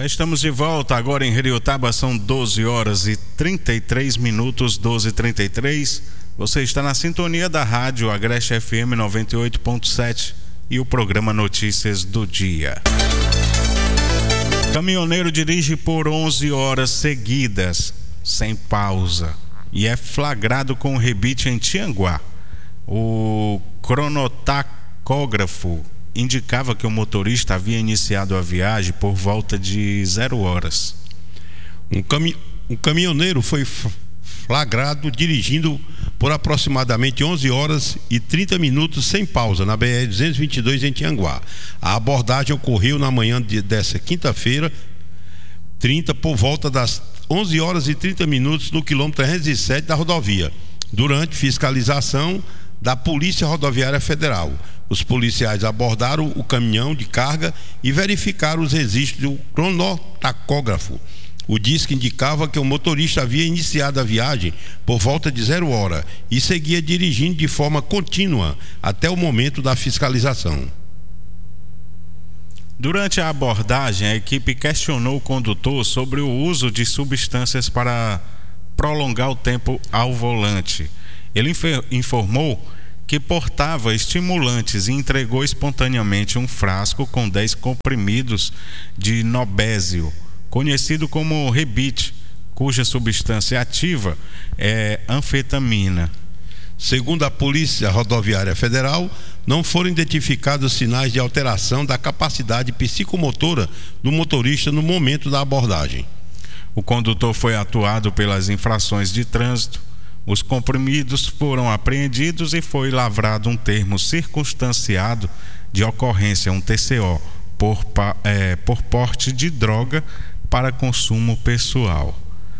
Já estamos de volta agora em Heriotaba, são 12 horas e 33 minutos, 12h33. Você está na sintonia da rádio Agreste FM 98.7 e o programa Notícias do Dia. Caminhoneiro dirige por 11 horas seguidas, sem pausa, e é flagrado com rebite em Tianguá. O cronotacógrafo indicava que o motorista havia iniciado a viagem por volta de 0 horas. Um caminhoneiro foi flagrado dirigindo por aproximadamente 11 horas e 30 minutos sem pausa na BR-222 em Tianguá. A abordagem ocorreu na manhã dessa quinta-feira, 30, por volta das 11 horas e 30 minutos no quilômetro 307 da rodovia, durante fiscalização da Polícia Rodoviária Federal. Os policiais abordaram o caminhão de carga e verificaram os registros do cronotacógrafo. O disco indicava que o motorista havia iniciado a viagem por volta de 0 hora e seguia dirigindo de forma contínua até o momento da fiscalização. Durante a abordagem, a equipe questionou o condutor sobre o uso de substâncias para prolongar o tempo ao volante. Ele informou que portava estimulantes e entregou espontaneamente um frasco com 10 comprimidos de nobésio, conhecido como rebite, cuja substância ativa é anfetamina. Segundo a Polícia Rodoviária Federal, não foram identificados sinais de alteração da capacidade psicomotora do motorista no momento da abordagem. O condutor foi atuado pelas infrações de trânsito. Os comprimidos foram apreendidos e foi lavrado um termo circunstanciado de ocorrência, um TCO, por porte de droga para consumo pessoal.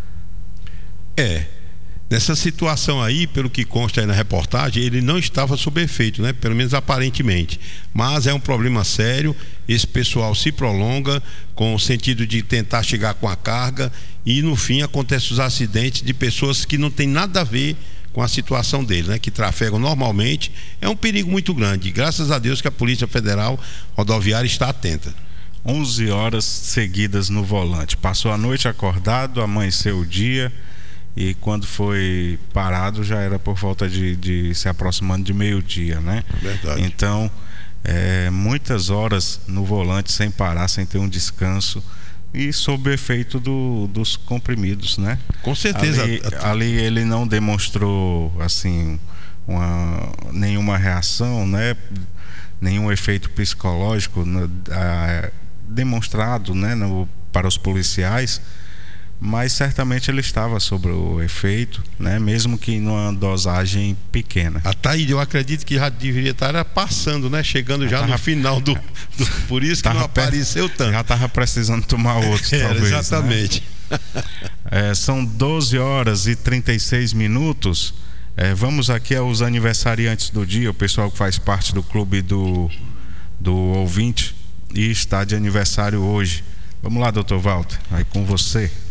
Nessa situação aí, pelo que consta aí na reportagem, ele não estava sob efeito, né? Pelo menos aparentemente. Mas é um problema sério. Esse pessoal se prolonga com o sentido de tentar chegar com a carga e no fim acontecem os acidentes de pessoas que não tem nada a ver com a situação dele, né? Que trafegam normalmente. É um perigo muito grande. Graças a Deus que a Polícia Federal Rodoviária está atenta. 11 horas seguidas no volante. Passou a noite acordado, amanheceu o dia. E quando foi parado já era por volta de se aproximando de meio-dia, né? Verdade. Então, muitas horas no volante sem parar, sem ter um descanso e sob efeito dos comprimidos, né? Com certeza. Ali ele não demonstrou assim nenhuma reação, né? Nenhum efeito psicológico demonstrado, né? Para os policiais. Mas certamente ele estava sob o efeito, né? Mesmo que numa dosagem pequena. Ataíde, eu acredito que já deveria estar passando, né? Chegando já no final do por isso que não apareceu tanto. Já estava precisando tomar outro, talvez. Exatamente. Né? São 12 horas e 36 minutos. Vamos aqui aos aniversariantes do dia, o pessoal que faz parte do clube do ouvinte e está de aniversário hoje. Vamos lá, doutor Walter, aí com você.